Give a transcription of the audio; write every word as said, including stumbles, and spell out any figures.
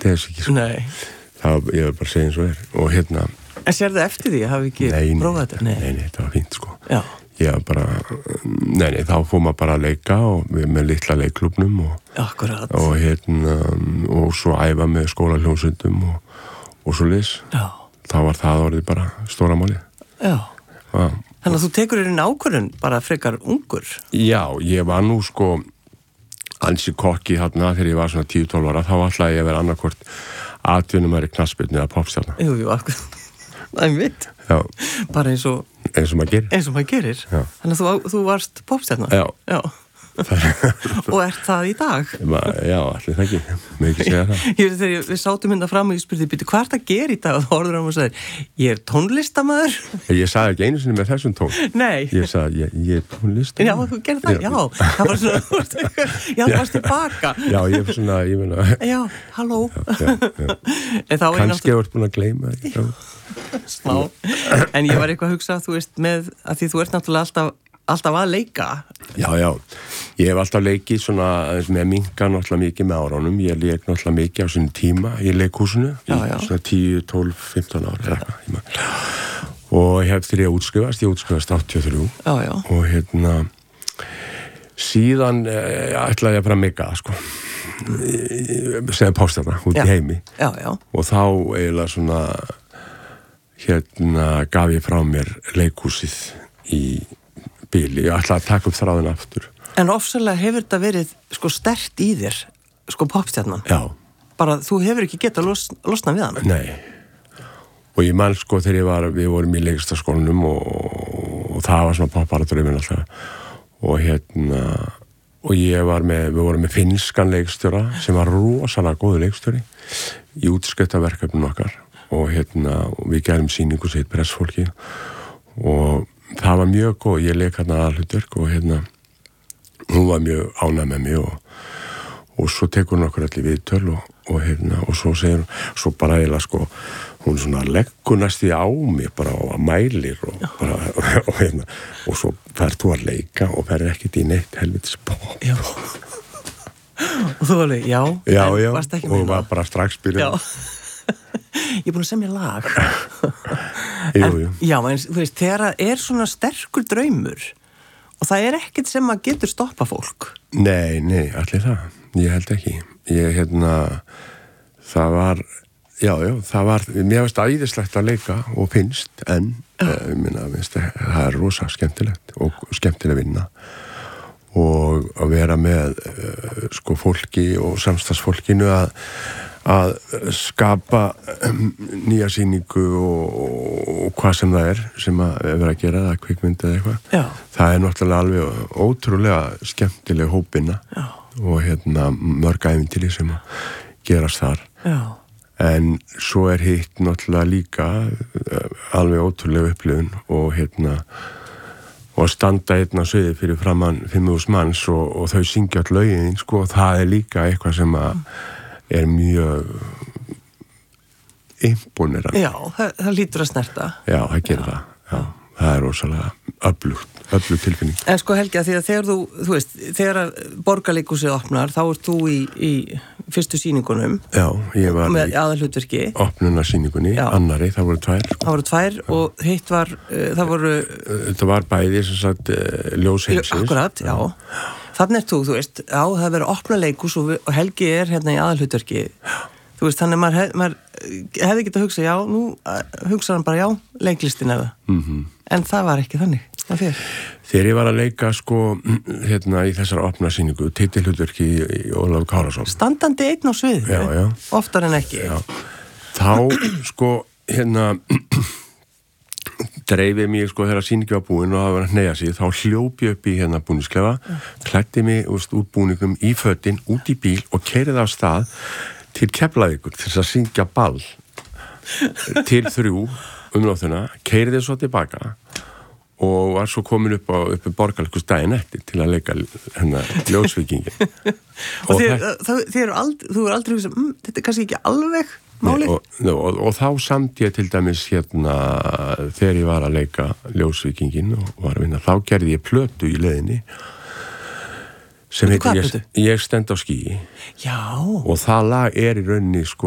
hætti þess ekki, sko. Nei. Það, ég vil bara segja eins og er. Og hérna... En sérðu eftir því að hafi ekki nei, prófað þetta? Nei, nei, nei, það var fínt, sko. Já. Ég var bara... Nei, nei, þá fór maður bara að leika og við með litla leikklúbnum og... Akkurat. Og hérna... Og svo æfa með skólahljómsveitum og, og svo leys. Já. Þá var það orðið bara stóra málið. Já. Já. Þannig að þú tekur þér inn ákvörðun bara frekar ungur. Já, ég var nú sko ansi kokki þarna þegar ég var svona tíu til tólf ára, þá ætlaði ég að vera annarkvort atvinnumæri knattspyrnu eða poppstjarna. Jú, jú, akkurat. Það er mitt. Já. Bara eins og... Eins og maður gerir. Eins og maður gerir. Já. Þannig að þú, þú varst poppstjarna. Já. Já. Og ert það í dag? Já, allir það ekki, mér ekki segja það. Ég veist þegar við sátum hérna fram og ég spurði, býttu, hvað ert að gera í dag? Og þá orður hann og sagði, ég er tónlistamæður. Ég sagði ekki einu sinni með þessum tón. Nei. Ég sagði, ég, ég er tónlistamæður. Já, þú gerði það, já. já. Það var svona, já, þú varst tilbaka. Já, ég er svona, ég meina. Já, halló. Já, já, já. Kannski hefur búin að gleyma það. Smá. En ég var eitthvað að hugsa, þú veist, með, að því þú ert náttúrulega alltaf alltaf að leika. Já, já. Ég hef alltaf leikið svona með minka náttúrulega mikið með áránum. Ég leik náttúrulega mikið á svona tíma í leikhúsinu. Já, já. Svona tíu, tólf, fimmtán ára eða eitthvað. Og ég hef þegar ég útskrifast, ég útskrifast áttatíu og þrjú. Já, já. Og hérna, síðan eh, ætlaði ég að fara að meika það, sko. Segja pástjarna út í heimi. Já, já. Og þá eiginlega svona, hérna gaf ég frá mér leikhúsið í bíli, ég ætla að taka upp þráðin aftur. En ofsalega hefur þetta verið sko sterkt í þér, sko poppstjarnan. Já. Bara þú hefur ekki getað los, losna við hann. Nei. Og ég man sko þegar ég var, við vorum í leiklistaskólanum og, og það var svona popparadrauminn alltaf. Og hérna, og ég var með, við vorum með finnskan leikstjóra sem var rosalega góður leikstjóri í útskriftarverkefnum okkar. Og hérna, og við gerum sýningu sitt pressfólki og það var mjög góð, ég leik hérna aðhlutverk og hérna, hún var mjög ánægð með mig og, og svo tekur hún okkur allir viðtöl og, og hérna, og svo segir hún, svo bara eiginlega sko, hún svona leggur næstu á mig bara og mælir og bara, og, og hérna, og svo ferð þú að leika og ferð ekkert í neitt helvitis pop. Já. Og þú alveg, já, já, en já, varst ekki og með var bara strax byrjað. Já. Ég er búin að semja lag. Jú, en, jú. Já, en þú veist, þegar það er svona sterkur draumur og það er ekkert sem að getur stoppa fólk. Nei, nei, allir það. Ég held ekki. Ég, hérna, það var, já, já, það var, mér finnst æðislegt að leika og finnst, en, uh, minna, finnst, það er rosa skemmtilegt og skemmtileg vinna og að vera með, uh, sko, fólki og samstagsfólkinu að að skapa nýja sýningu og, og hvað sem það er sem að vera að gera, það kvikmynd eða eitthvað. Já. Það er náttúrulega alveg ótrúlega skemmtileg hópinna og hérna mörg ævintýri sem að gerast þar. Já. En svo er hitt náttúrulega líka alveg ótrúlega upplifun og hérna og að standa einn á sviði fyrir framann fimm þúsund manns og, og þau syngja all lögin, sko, og það er líka eitthvað sem að er mjög imponerandi. Já, það, það lítur að snerta. Já, það gerir það. Já, það er rosalega öflugt, öflugt tilfinning. En sko Helgi, að því að þegar þú, þú veist, þegar Borgarleikhúsið opnar, þá ert þú í, í fyrstu sýningunum. Já, ég var með aðalhlutverki. Opnunarsýningunni, annari, það voru tvær. Það voru tvær og hitt var, uh, það voru... Þetta var bæði, sem sagt, uh, ljós heimsins. Akkurat, já. já. Þannig er þú, þú veist, já, það er verið að opna leikhús og, og Helgi er hérna í aðalhlutverki. Þú veist, þannig að maður, hef, maður hefði getað að hugsa, já, nú hugsa hann bara, já, leiklistin er það. Mm-hmm. En það var ekki þannig, það fyrir. Þegar ég var að leika, sko, hérna í þessar opnarsýningu, titilhlutverki í, í Ólafur Kárason. Standandi einn á svið, já, já. Oftar en ekki. Já. Þá, sko, hérna... dreifið mér, sko, þegar sýningi var búin og það var að hneiga sig, þá hljóp ég upp í hérna búningsklefa, klæddi mig úst, úr búningum í fötin, út í bíl og keyrið af stað til Keflavíkur til að syngja ball til þrjú um nóttina, keyrið svo tilbaka og var svo komin upp á uppi Borgarleikhús daginn eftir til að leika hérna ljósvíkingin. og og þér, það, þér eru aldrei, þú er aldrei hugsað, mmm, þetta er kannski ekki alveg málið? Og, og, og þá samt ég til dæmis hérna þegar ég var að leika ljósvíkingin og var að vinna, þá gerði ég plötu í leiðinni sem heitir ég, ég stend á skýi. Já. Og það lag er í rauninni, sko,